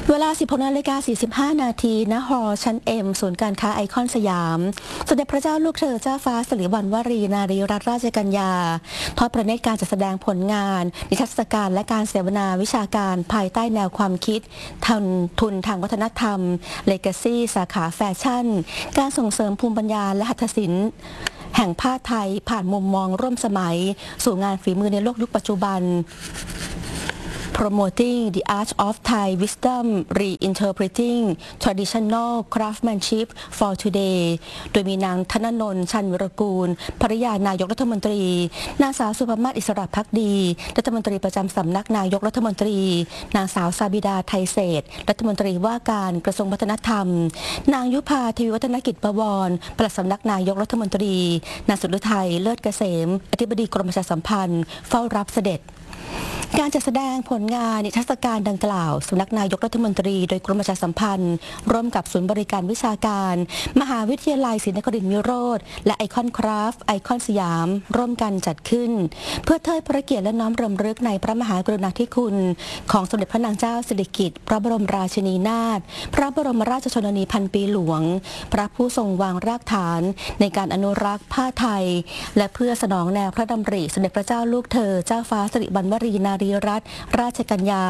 เวลา 16:45 นาทีณหอชั้น M ศูนย์การค้าไอคอนสยามสมเด็จพระเจ้าลูกเธอเจ้าฟ้าสิริวัณวรีนารีรัตนราชกัญญาทอดพระเนตรการจัดแสดงผลงานนิทรรศการและการเสวนาวิชาการภายใต้แนวความคิดทุนทางวัฒนธรรม Legacy สาขาแฟชั่นการส่งเสริมภูมิปัญญาและหัตถศิลป์แห่งผ้าไทยผ่านมุมมองร่วมสมัยสู่งานฝีมือในโลกยุคปัจจุบันPromoting the art of Thai wisdom reinterpreting traditional craftsmanship for today โดยมีนางธนนนท์ชันวิรกูลภริยานายกรัฐมนตรีนางสาวสุภมาศอิสระภักดีรัฐมนตรีประจำสำนักนายกรัฐมนตรีนางสาวซาบิดาไทยเศรษฐ์รัฐมนตรีว่าการกระทรวงวัฒนธรรมนางยุพาทวีวัฒนกิจประวรปลัดสำนักนายกรัฐมนตรีนางสุรทัยเลิศเกษมอธิบดีกรมประชาสัมพันธ์เฝ้ารับเสด็จการจัดแสดงผลงานนิทรรศการดังกล่าวสำนักนายกรัฐมนตรีโดยกรมประชาสัมพันธ์ร่วมกับศูนย์บริการวิชาการมหาวิทยาลัยศรีนครินทร์วิโรธและไอคอนคราฟต์ไอคอนสยามร่วมกันจัดขึ้นเพื่อเทิดพระเกียรติและน้อมรำลึกในพระมหากรุณาธิคุณของสมเด็จพระนางเจ้าสิริกิติ์พระบรมราชินีนาถพระบรมราชชนนีพันปีหลวงพระผู้ทรงวางรากฐานในการอนุรักษ์ผ้าไทยและเพื่อสนองแนวพระดำริสมเด็จพระเจ้าลูกเธอเจ้าฟ้าสิริวัณวรีนารีรัตนราชกัญญา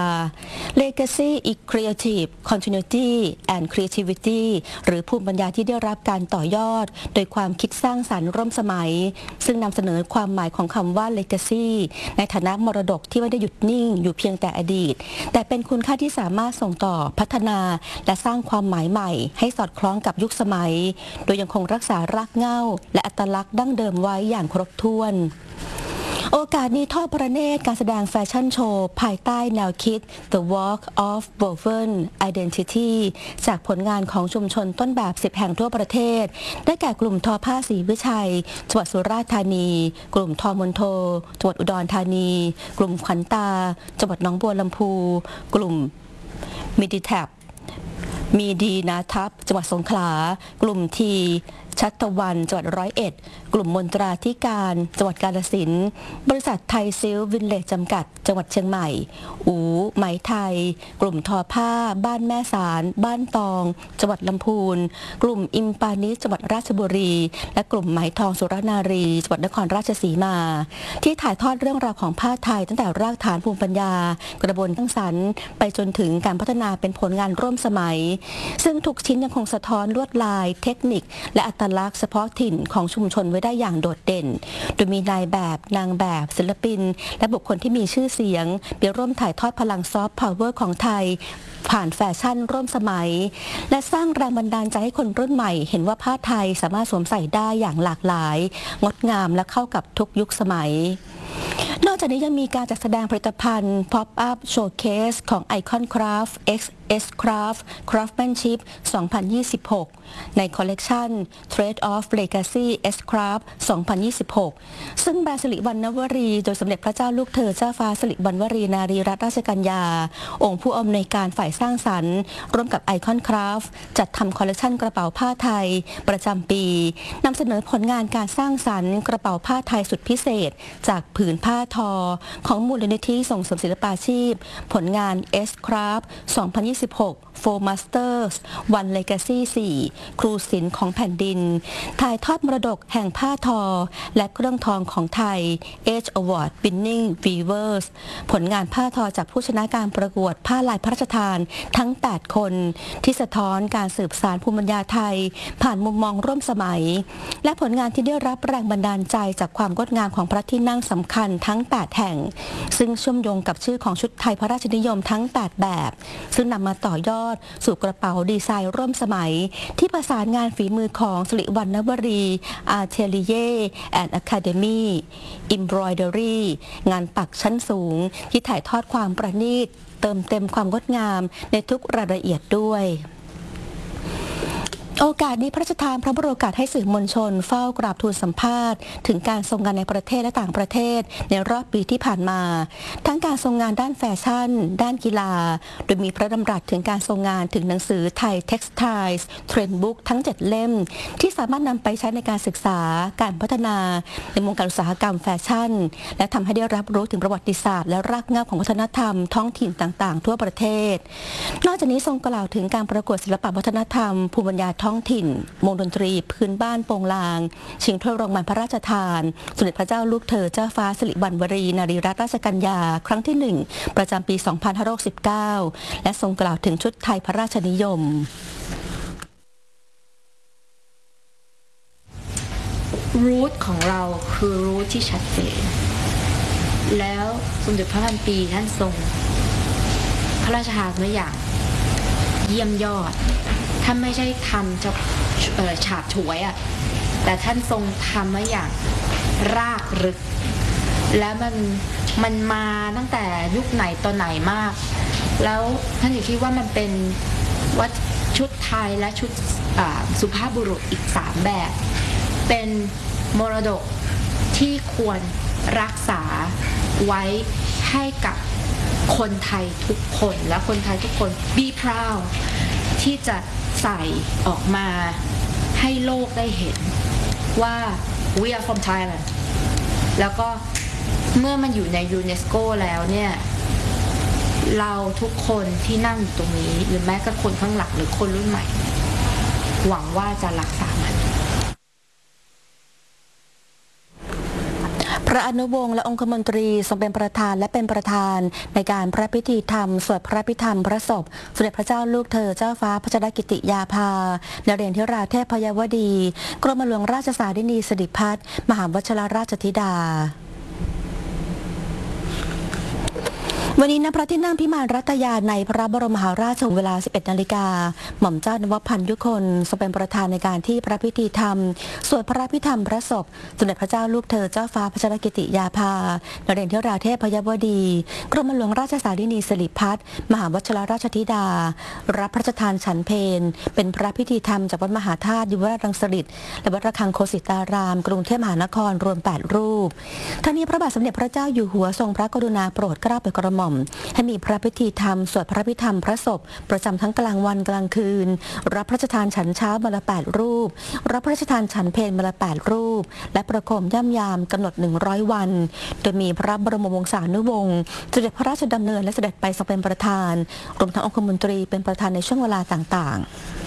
Legacy is Creative Continuity and Creativity หรือภูมิปัญญาที่ได้รับการต่อยอดโดยความคิดสร้างสรรค์ร่วมสมัยซึ่งนำเสนอความหมายของคำว่า Legacy ในฐานะมรดกที่ไม่ได้หยุดนิ่งอยู่เพียงแต่อดีตแต่เป็นคุณค่าที่สามารถส่งต่อพัฒนาและสร้างความหมายใหม่ให้สอดคล้องกับยุคสมัยโดยยังคงรักษารากเหง้าและอัตลักษณ์ดั้งเดิมไว้อย่างครบถ้วนโอกาสนี้ทอดพระเนตรการแสดงแฟชั่นโชว์ภายใต้แนวคิด The Walk of Woven Identity จากผลงานของชุมชนต้นแบบ10แห่งทั่วประเทศได้แก่กลุ่มทอผ้าศรีวิชัยจังหวัดสุราษฎร์ธานีกลุ่มทอมณฑลจังหวัดอุดรธานีกลุ่มขวัญตาจังหวัดหนองบัวลำพูกลุ่มมิดิแท็บมีดีนาทัพจังหวัดสงขลากลุ่มทีชัตวันจังหวัด101กลุ่มมนตราธิการจังหวัดกาฬสินธุ์บริษัทไทยซิลวินเลจจำกัดจังหวัดเชียงใหม่ไหมไทยกลุ่มทอผ้าบ้านแม่สารบ้านตองจังหวัดลำพูนกลุ่มอิมปานิสจังหวัดราชบุรีและกลุ่มไหมทองสุรนารีจังหวัดนครราชสีมาที่ถ่ายทอดเรื่องราวของผ้าไทยตั้งแต่รากฐานภูมิปัญญากระบวนการสร้างสรรค์ไปจนถึงการพัฒนาเป็นผลงานร่วมสมัยซึ่งทุกชิ้นยังคงสะท้อนลวดลายเทคนิคและอัตลักษณ์เฉพาะถิ่นของชุมชนไว้ได้อย่างโดดเด่นโดยมีนายแบบนางแบบศิลปินและบุคคลที่มีชื่อเสียงไปร่วมถ่ายทอดพลังซอฟต์พาวเวอร์ของไทยผ่านแฟชั่นร่วมสมัยและสร้างแรงบันดาลใจให้คนรุ่นใหม่เห็นว่าผ้าไทยสามารถสวมใส่ได้อย่างหลากหลายงดงามและเข้ากับทุกยุคสมัยนอกจากนี้ยังมีการจัดแสดงผลิตภัณฑ์ Pop-up Showcase ของ Icon Craft X Craft Craftsmanship 2026 ในคอลเลกชัน Trade of Legacy X Craft 2026 ซึ่งแบรนด์สิริวัณวรีโดยสมเด็จพระเจ้าลูกเธอเจ้าฟ้าสิริวัณวรีนารีรัตนราชกัญญาองค์ผู้อำนวยการฝ่ายสร้างสรรค์ร่วมกับ Icon Craft จัดทำคอลเลกชันกระเป๋าผ้าไทยประจำปีนำเสนอผลงานการสร้างสรรค์กระเป๋าผ้าไทยสุดพิเศษจากผืนผ้าทอของมูลนิธิส่งเสริมศิลปาชีพผลงาน S Craft 2026 Four Masters One Legacy 4 ครูศิลป์ของแผ่นดินถ่ายทอดมรดกแห่งผ้าทอและเครื่องทองของไทย Age Award Winning Weavers ผลงานผ้าทอจากผู้ชนะการประกวดผ้าลายพระราชทานทั้ง 8 คนที่สะท้อนการสืบสานภูมิปัญญาไทยผ่านมุมมองร่วมสมัยและผลงานที่ได้รับแรงบันดาลใจจากความงดงามของพระที่นั่งสำคัญทั้ง 8 แห่งซึ่งเชื่อมโยงกับชื่อของชุดไทยพระราชนิยมทั้ง 8 แบบซึ่งนำมาต่อยอดสู่กระเป๋าดีไซน์ร่วมสมัยที่ประสานงานฝีมือของสิริวัณวรีอาร์เทลีเย่แอนด์อะคาเดมี่อิมบรอยเดอรี่งานปักชั้นสูงที่ถ่ายทอดความประณีตเติมเต็มความงดงามในทุกรายละเอียดด้วยโอกาสนี้พระราชทานพระบรมโอกาสให้สื่อมวลชนเฝ้ากราบทูลสัมภาษณ์ถึงการทรงงานในประเทศและต่างประเทศในรอบปีที่ผ่านมา ทั้งการทรงงานด้านแฟชั่น ด้านกีฬา โดยมีพระดำรัสถึงการทรงงานถึงหนังสือไทย Textiles Trendbook ทั้ง 7 เล่ม ที่สามารถนำไปใช้ในการศึกษา การพัฒนาในวงการอุตสาหกรรมแฟชั่น และทำให้ได้รับรู้ถึงประวัติศาสตร์และรากเหง้าของวัฒนธรรมท้องถิ่นต่างๆ ทั่วประเทศ นอกจากนี้ทรงกล่าวถึงการประกวดศิลปวัฒนธรรมภูมิปัญญาท้องถิ่นวงดนตรีพื้นบ้านโปงลางชิงถ้วยรางวัลพระราชทานสมเด็จพระเจ้าลูกเธอเจ้าฟ้าสิริวัณวรีนารีรัตนราชกัญญาครั้งที่ 1 ประจำปี 2519 และทรงกล่าวถึงชุดไทยพระราชนิยมรูทของเราคือรูทที่ชัดเจนแล้วสมเด็จพระพันปีท่านทรงพระราชทานมาอย่างเยี่ยมยอดท่านไม่ใช่ทำจะฉาบฉวยอ่ะแต่ท่านทรงทำมาอย่างรากลึกแล้วมันมาตั้งแต่ยุคไหนตอนไหนมากแล้วท่านอยู่ที่ว่ามันเป็นวัดชุดไทยและชุดสุภาพบุรุษอีก3แบบเป็นมรดกที่ควรรักษาไว้ให้กับคนไทยทุกคนและคนไทยทุกคน be proud ที่จะใส่ออกมาให้โลกได้เห็นว่า we are from Thailand แล้วก็เมื่อมันอยู่ในยูเนสโกแล้วเนี่ยเราทุกคนที่นั่งอยู่ตรงนี้หรือแม้กระทั่งคนข้างหลังหรือคนรุ่นใหม่หวังว่าจะรักษามันพระอนุวงศ์และองคมนตรีทรงเป็นประธานและเป็นประธานในการพระพิธีธรรมสวดพระพิธรรมพระศพสมเด็จพระเจ้าลูกเธอเจ้าฟ้าพัชรกิติยาภานเรศธิราเทพยวดีกรมหลวงราชสารินีสิริพัฒน์มหาวชิรราชธิดาวันนี้ณพระที่นั่งพิมานรัตยาในพระบรมมหาราชวังเวลา 11 นาฬิกาหม่อมเจ้านวพันธ์ยุคนทรงเป็นประธานในการที่พระพิธีธรรมสวดพระพิธรรมพระศพสมเด็จพระเจ้าลูกเธอเจ้าฟ้าพัชรกิติยาภานเรศธิราเทพยวดีกรมหลวงราชสารินีสิริพัฒน์มหาวชิรราชธิดารับพระราชทานฉันเพลเป็นพระพิธีธรรมจากวัดมหาธาตุยุวราชรังสฤษฎ์และวัดระฆังโคสิตารามกรุงเทพมหานครรวม8รูปทั้งนี้พระบาทสมเด็จพระเจ้าอยู่หัวทรงพระกรุณาโปรดเกล้าโปรดกระหม่อมให้มีพระพิธีธรรมสวดพระพิธรรมพระศพประจำทั้งกลางวันกลางคืนรับพระราชทานฉันเช้ามาละ8รูปรับพระราชทานฉันเพลมาละ8รูปและประโคมย่ำยามกำหนด100วันโดยมีพระบรมวงศานุวงศ์เสด็จพระราชดำเนินและเสด็จไปทรงเป็นประธานรวมทั้งองคมนตรีเป็นประธานในช่วงเวลาต่างๆ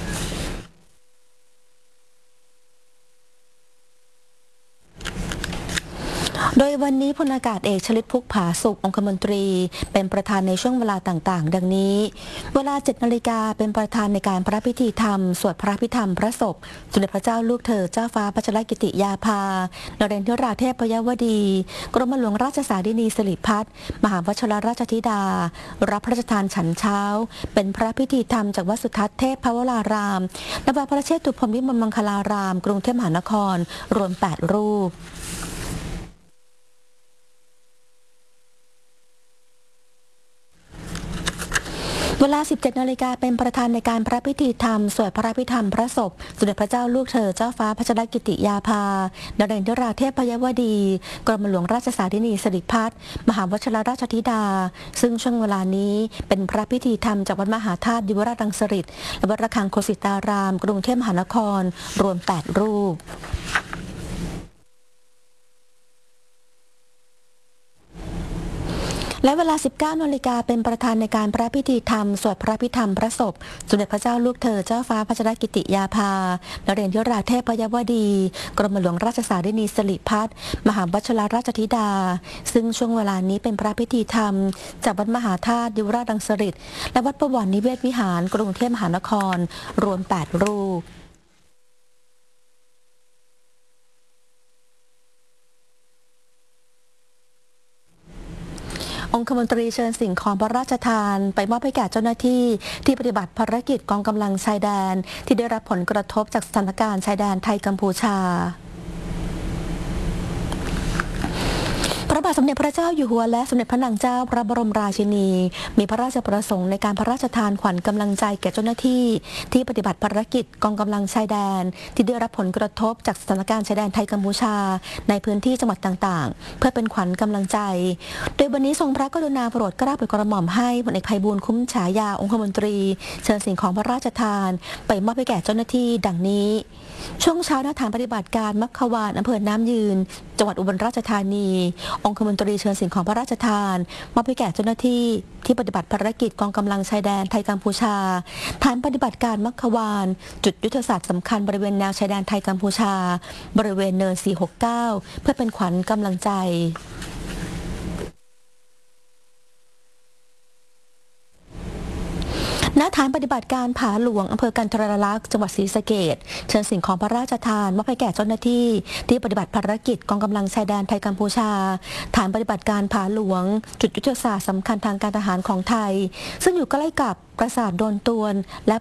โดยวันนี้พลอากาศเอกชลิต พุกผาสุของคมนตรีเป็นประธานในช่วงเวลาต่างๆดังนี้เวลา 7 นาฬิกาเป็นประธานในการพระพิธีธรรมสวดพระพิธรรมพระศพสมเด็จพระเจ้าลูกเธอเจ้าฟ้าพัชรกิติยาภานเรศธิราเทพยวดีกรมหลวงราชสารินีสิริพัฒน์มหาวชิรราชธิดารับพระราชทานฉันเช้าเป็นพระพิธีธรรมจากวัดสุทัศน์เทพพวรารามและวัดพระเชตุพนวิมลมังคลารามกรุงเทพมหานครรวม8รูปเวลา 17 นาฬิกาเป็นประธานในการพระพิธีธรรมสวดพระพิธรรมพระศพสมเด็จพระเจ้าลูกเธอเจ้าฟ้าพัชรกิติยาภานเรศธิราเทพยวดีกรมหลวงราชสารินีสิริพัฒน์มหาวชิรราชธิดาซึ่งช่วงเวลานี้เป็นพระพิธีธรรมจากวัดมหาธาตุยุวราชรังสฤษฎ์และวัดระฆังโคสิตารามกรุงเทพมหานครรวม8รูปและเวลา 19 นาฬิกาเป็นประธานในการพระพิธีธรรมสวดพระพิธรรมพระศพสมเด็จพระเจ้าลูกเธอเจ้าฟ้าพัชรกิติยาภานเรศธิราเทพยวดีกรมหลวงราชสารินีสิริพัฒน์มหาวชิรราชธิดาซึ่งช่วงเวลานี้เป็นพระพิธีธรรมจากวัดมหาธาตุยุวราชรังสฤษฎ์และวัดประวัตินิเวศวิหารกรุงเทพมหานครรวม8รูปองคมนตรีเชิญสิ่งของพระราชทานไปมอบให้แก่เจ้าหน้าที่ที่ปฏิบัติภารกิจกองกำลังชายแดนที่ได้รับผลกระทบจากสถานการณ์ชายแดนไทยกัมพูชา พพระบาทสมเด็จพระเจ้าอยู่หัวและสมเด็จพระนางเจ้าพระบรมราชินีมีพระราชประสงค์ในการพระราชทานขวัญกำลังใจแก่เจ้าหน้าที่ที่ปฏิบัติภารกิจกองกำลังชายแดนที่ได้รับผลกระทบจากสถานการณ์ชายแดนไทยกัมพูชาในพื้นที่จังหวัดต่างๆเพื่อเป็นขวัญกำลังใจโดยวันนี้ทรงพระกรุณาโปรดเกล้าโปรดกระหม่อมให้พลเอกไพบูลย์คุ้มฉายาองคมนตรีเชิญสิ่งของพระราชทานไปมอบให้แก่เจ้าหน้าที่ดังนี้ช่วงเช้าณฐานปฏิบัติการมัคควานอำเภอน้ำยืนจังหวัดอุบลราชธานีองคมนตรีเชิญสิ่งของพระราชทานมอบให้แก่เจ้าหน้าที่ที่ปฏิบัติภารกิจกองกำลังชายแดนไทยกัมพูชาฐานปฏิบัติการมัคควานจุดยุทธศาสตร์สำคัญบริเวณแนวชายแดนไทยกัมพูชาบริเวณเนิน 469 เพื่อเป็นขวัญกำลังใจณฐานปฏิบัติการผาหลวงอำเภอกันทรลักษณ์จังหวัดศรีสะเกษเชิญสิ่งของพระราชทานมอบให้แก่เจ้าหน้าที่ที่ปฏิบัติภารกิจกองกำลังชายแดนไทยกัมพูชาฐานปฏิบัติการผาหลวงจุดยุทธศาสตร์สำคัญทางการทหารของไทยซึ่งอยู่ใกล้กับปราสาทโดนตวนและ